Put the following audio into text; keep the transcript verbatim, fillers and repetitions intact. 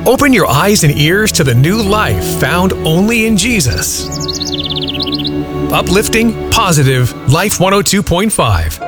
Open your eyes and ears to the new life found only in Jesus. Uplifting, positive, Life one oh two point five.